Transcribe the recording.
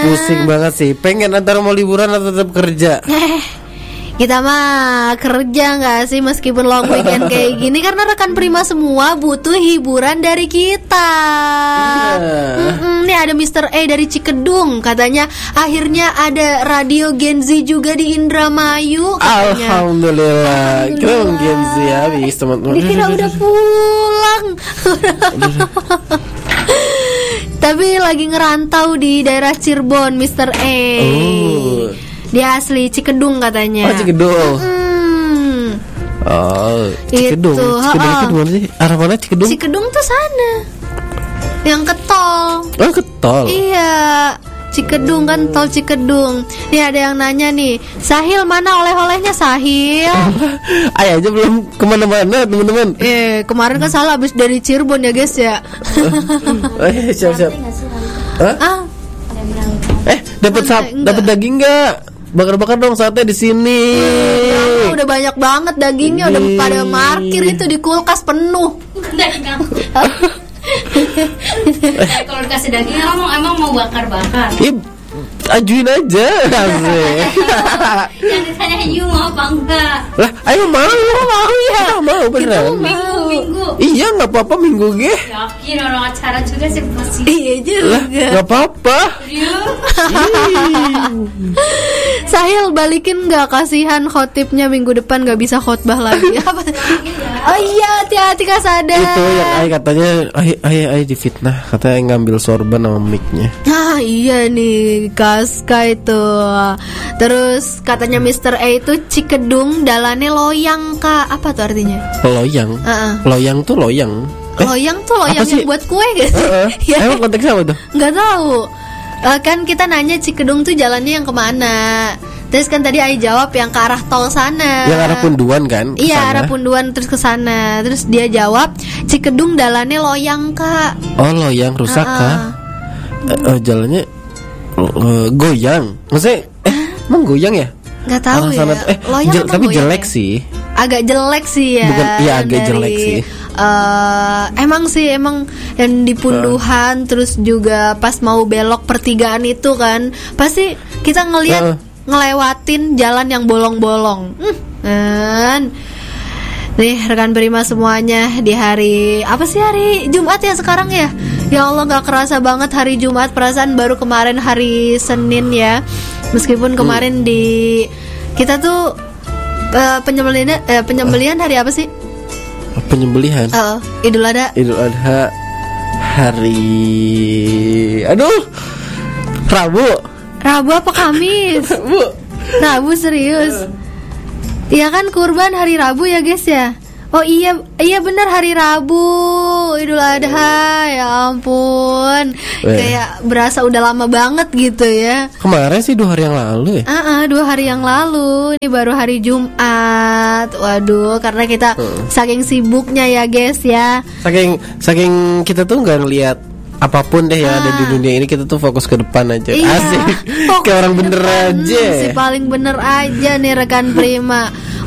Pusing banget sih. Pengen antara mau liburan atau tetap kerja. Kita mah kerja nggak sih meskipun long weekend kayak gini, karena rekan Prima semua butuh hiburan dari kita. Nih ada Mr. A dari Cikedung, katanya akhirnya ada radio Gen Z juga di Indramayu katanya. Alhamdulillah. Kita Gen Z habis teman-teman. Dikira udah pulang. Tapi lagi ngerantau di daerah Cirebon Mr. A. Dia asli Cikedung katanya. Oh, Cikedung. Oh, Cikedung. Cikedung itu mana sih? Arah mana Cikedung? Cikedung tuh sana. Yang ke tol. Oh, ke tol. Iya. Cikedung kan, tol Cikedung. Nih ada yang nanya nih, Sahil mana oleh-olehnya Sahil? Ayah aja belum kemana-mana teman-teman. Kemarin kan salah abis dari Cirebon ya guys ya. Siap-siap. Dapat daging nggak? Bakar-bakar dong sate di sini. Udah banyak banget dagingnya, udah pada markir itu di kulkas penuh. Kalau dikasih daging emang mau bakar-bakar. Ajuin aja. Yang ditanya you mau apa enggak? Lah, ayo mau ya. Mau beneran. Minggu. Iya, nggak apa-apa minggu ge. Yakin orang acara juga sih pasti. Iya juga. Nggak apa-apa. Sahil balikin nggak, kasihan khotibnya minggu depan nggak bisa khotbah lagi. Oh iya, hati-hati Kak Sada. Itu yang Ai katanya Ai difitnah, katanya ngambil sorban sama mic-nya. Ah iya nih Kaska itu. Terus katanya Mr. A itu Cikedung dalannya loyang Kak. Apa tuh artinya? Loyang. Loyang tuh loyang. Loyang tuh loyang yang buat kue gitu. Ya. Emang konteksnya apa tuh? Nggak tahu. Kan kita nanya Cikedung tuh jalannya yang kemana. Terus kan tadi Ai jawab yang ke arah tol sana. Yang arah Punduan kan? Iya, arah Punduan terus ke sana. Terus dia jawab Cikedung dalannya loyang Kak. Oh loyang, rusak Kak. Jalannya goyang. Maksudnya emang goyang ya? Nggak tahu ya. Loyang tapi jelek ya? Sih. Agak jelek sih ya. Bukan, iya agak jelek sih. Emang yang di Punduhan terus juga pas mau belok pertigaan itu kan pasti kita ngelewatin jalan yang bolong-bolong. Nih rekan Prima semuanya, di hari apa sih, hari Jumat ya sekarang ya. Ya Allah, gak kerasa banget hari Jumat, perasaan baru kemarin hari Senin ya. Meskipun kemarin di kita tuh penyembelihan hari apa sih? Penyembelihan. Idul Adha. Idul Adha hari Rabu apa Kamis? Rabu serius. Iya kan kurban hari Rabu ya guys ya. Oh iya benar hari Rabu Idul Adha. Ya ampun, kayak berasa udah lama banget gitu ya. Kemarin sih 2 hari yang lalu ya. 2 hari yang lalu. Ini baru hari Jumat. Waduh, karena kita saking sibuknya ya guys ya. Saking kita tuh nggak ngelihat apapun deh yang ada di dunia ini, kita tuh fokus ke depan aja. Asik. Kayak orang bener aja. Si paling bener aja nih rekan Prima.